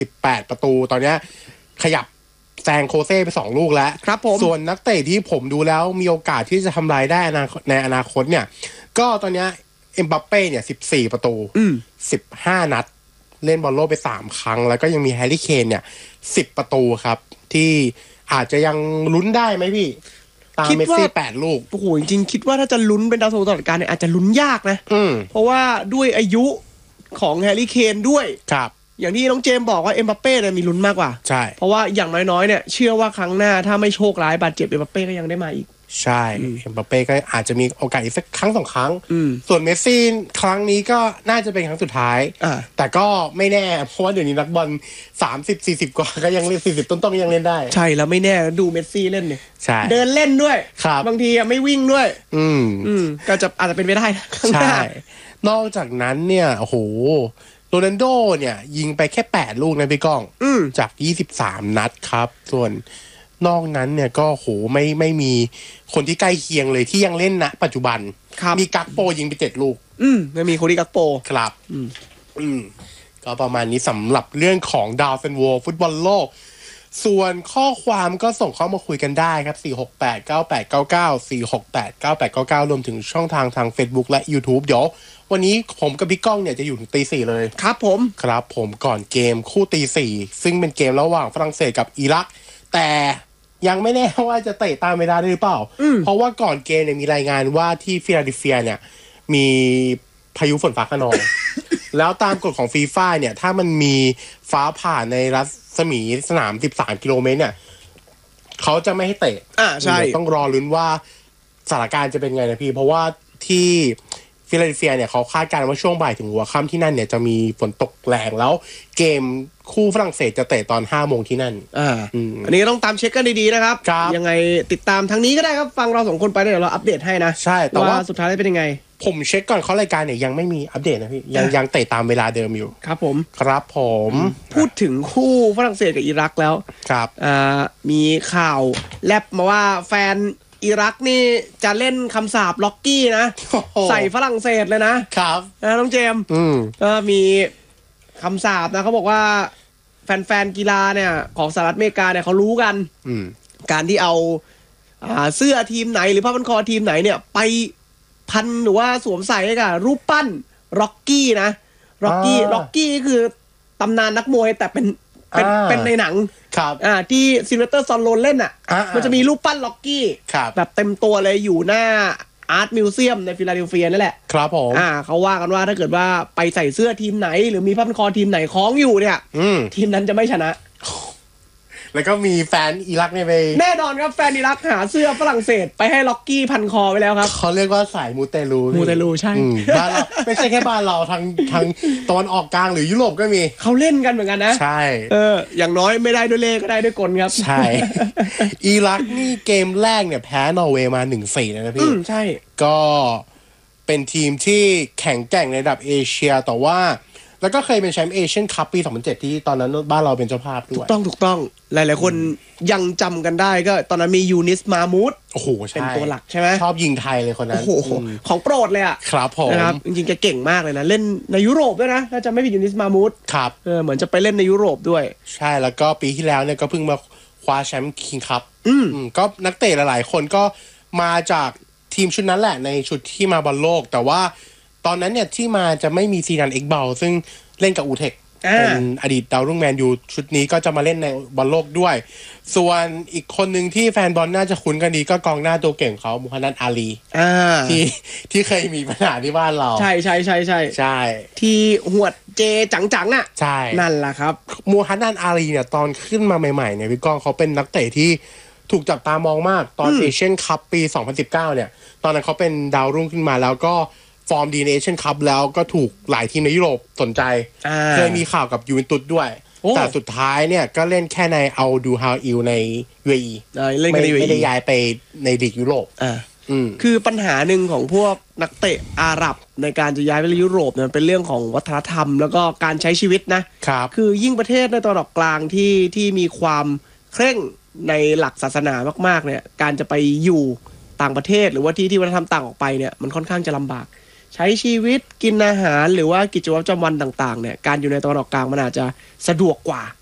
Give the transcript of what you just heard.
18ประตูตอนนี้ขยับแซงโคเซ่ไป2ลูกแล้วครับผมส่วนนักเตะที่ผมดูแล้วมีโอกาสที่จะทำลายได้ในอนาคตเนี่ยก็ตอนนี้เอ็มบัปเป้เนี่ย14ประตู15นัดเล่นบอลโลกไป3ครั้งแล้วก็ยังมีแฮร์รี่เคนเนี่ย10ประตูครับที่อาจจะยังลุ้นได้ไหมพี่ตามเมสซี่8ลูกโอ้โหจริงๆคิดว่าถ้าจะลุ้นเป็นดาวซันโวตลอดกาลเนี่ยอาจจะลุ้นยากนะเพราะว่าด้วยอายุของแฮร์รี่เคนด้วยครับอย่างที่น้องเจมบอกว่าเอ็มบัปเป้เนี่ยมีลุ้นมากกว่าใช่เพราะว่าอย่างน้อยๆเนี่ยเชื่อว่าครั้งหน้าถ้าไม่โชคร้ายบาดเจ็บเอ็มบัปเป้ก็ยังได้มาอีกใช่เอ็มบัปเป้ก็อาจจะมีโอกาสอีกสักครั้ง2ครั้งส่วนเมสซี่ครั้งนี้ก็น่าจะเป็นครั้งสุดท้ายแต่ก็ไม่แน่เพราะว่าเดี๋ยวนี้นักบอล30-40กว่าก็ยังเล่น40ต้นๆยังเล่นได้ใช่แล้วไม่แน่ดูเมสซี่เล่นเนี่ยใช่เดินเล่นด้วยบางทีไม่วิ่งด้วยก็จะอาจจะเป็นไปได้นะใช่นอกจากนั้นเนี่ยโอ้โหโรนัลโดเนี่ยยิงไปแค่8ลูกนะพี่ก้องจาก23นัดครับส่วนนอกนั้นเนี่ยก็โหไม่มีคนที่ใกล้เคียงเลยที่ยังเล่นณปัจจุบันมีกักโปยิงไป7ลูกไม่มีคนที่กักโปครับก็ประมาณนี้สำหรับเรื่องของดาวซันโวฟุตบอลโลกส่วนข้อความก็ส่งเข้ามาคุยกันได้ครับ4689899 4689899รวมถึงช่องทางFacebook และ YouTube เดี๋ยววันนี้ผมกับพี่ก้องเนี่ยจะอยู่ถึงตี 4เลยครับผมก่อนเกมคู่ตี 4ซึ่งเป็นเกมระหว่างฝรั่งเศสกับอิรักแต่ยังไม่แน่ว่าจะเตะตามเวลาได้หรือเปล่าเพราะว่าก่อนเกมเนี่ยมีรายงานว่าที่ฟิลาเดลเฟียเนี่ยมีพายุฝนฟ้าคะนอง แล้วตามกฎของฟีฟ่าเนี่ยถ้ามันมีฟ้าผ่าในรัศมีสนาม13กิโลเมตรเนี่ยเขาจะไม่ให้เตะใช่ต้องรอลุ้นว่าสถานการณ์จะเป็นไงนะพี่เพราะว่าที่ฟิลาเดลเฟียเนี่ยเขาคาดการณ์ว่าช่วงบ่ายถึงหัวค่ำที่นั่นเนี่ยจะมีฝนตกแรงแล้วเกมคู่ฝรั่งเศสจะเตะตอน 5 โมงที่นั่นอันนี้ต้องตามเช็คกันดีๆนะครับยังไงติดตามทางนี้ก็ได้ครับฟังเรา2คนไปเดี๋ยวเราอัปเดตให้นะใช่แต่ว่าสุดท้ายเป็นยังไงผมเช็คก่อนเขารายการเนี่ยยังไม่มีอัปเดตนะพี่ยังเตะตามเวลาเดิมอยู่ครับผมพูดถึงคู่ฝรั่งเศสกับอิรักแล้วครับมีข่าวแลบมาว่าแฟนอิรักนี่จะเล่นคำสาปล็อกกี้นะใส่ฝรั่งเศสเลยนะครับน้องเจมก็มีคำสาปนะเขาบอกว่าแฟนกีฬาเนี่ยของสหรัฐอเมริกาเนี่ยเขารู้กันการที่เอาเสื้อทีมไหนหรือผ้าพันคอทีมไหนเนี่ยไปพันหรือว่าสวมใส่ให้กับรูปปั้นร็อกกี้นะร็อกกี้คือตำนานนักมวยแต่เป็นในหนังครับที่ซิลเวสเตอร์ซอนโลนเล่นมันจะมีรูปปั้นล็อกกี้แบบเต็มตัวเลยอยู่หน้าอาร์ตมิวเซียมในฟิลาเดลเฟียนั่นแหละครับผมเขาว่ากันว่าถ้าเกิดว่าไปใส่เสื้อทีมไหนหรือมีผ้าพันคอทีมไหนคล้องอยู่เนี่ยทีมนั้นจะไม่ชนะแล้วก็มีแฟนอิรักเนี่ยไปแน่นอนครับแฟนอิรักหาเสื้อฝรั่งเศสไปให้ล็อกกี้พันคอไปแล้วครับเขาเรียกว่าสายมูเตลูใช่บ้านเราไม่ใช่แค่บ้านเราทางตะวันออกกลางหรือยุโรปก็มีเขาเล่นกันเหมือนกันนะใช่อย่างน้อยไม่ได้ด้วยเล่ก็ได้ด้วยกลครับใช่อิรักนี่เกมแรกเนี่ยแพ้นอร์เวย์มา 1-4 นะพี่ใช่ก็เป็นทีมที่แข็งแกร่งในระดับเอเชียแต่ว่าแล้วก็เคยเป็นแชมป์เอเชียนคัพปี 2007 ที่ตอนนั้นบ้านเราเป็นเจ้าภาพด้วยถูกต้องหลายๆคนยังจำกันได้ก็ตอนนั้นมียูนิสมามูดโอ้โหใช่เป็นตัวหลักใช่ไหมชอบยิงไทยเลยคนนั้นโอ้โหของโปรดเลยครับผมนะครับจริงๆแกเก่งมากเลยนะเล่นในยุโรปด้วยนะถ้าจะไม่ผิดยูนิสมามูดครับเหมือนจะไปเล่นในยุโรปด้วยใช่แล้วก็ปีที่แล้วเนี่ยก็เพิ่งมาคว้าแชมป์คิงคัพก็นักเตะหลายๆคนก็มาจากทีมชุดนั้นแหละในชุดที่มาบอลโลกแต่ว่าตอนนั้นเนี่ยที่มาจะไม่มีซีดานเอ็กเบลซึ่งเล่นกับอูเทคเป็นอดีตดาวรุ่งแมนยูชุดนี้ก็จะมาเล่นในบอลโลกด้วยส่วนอีกคนหนึ่งที่แฟนบอลน่าจะคุ้นกันดีก็กองหน้าตัวเก่งเขามูฮัมหมัดอาลีที่เคยมีปัญหาที่บ้านเราใช่ที่หวดเจจังๆใช่นั่นแหละครับมูฮัมหมัดอาลีเนี่ยตอนขึ้นมาใหม่ๆเนี่ยพี่ก้องเขาเป็นนักเตะที่ถูกจับตามองมากตอนเอเชียนคัพปี 2019 เนี่ยตอนนั้นเขาเป็นดาวรุ่งขึ้นมาแล้วก็ฟอร์มดีในเอเชียนคัพแล้วก็ถูกหลายทีมในยุโรปสนใจเคยมีข่าวกับยูเวนตุสด้วยแต่สุดท้ายเนี่ยก็เล่นแค่ในเอาดูฮาวอิลใน UAE ไม่ได้ย้ายไปในลีกยุโรปคือปัญหาหนึ่งของพวกนักเตะอาหรับในการจะย้ายไปยุโรปเนี่ยเป็นเรื่องของวัฒนธรรมแล้วก็การใช้ชีวิตนะครับคือยิ่งประเทศในตะวันออกกลางที่มีความเคร่งในหลักศาสนามากๆเนี่ยการจะไปอยู่ต่างประเทศหรือว่าที่วัฒนธรรมต่างออกไปเนี่ยมันค่อนข้างจะลำบากใช้ชีวิตกินอาหารหรือว่ากิจวัตรประจำวันต่างๆเนี่ยการอยู่ในตะวันออกกลางมันอาจจะสะดวกกว่า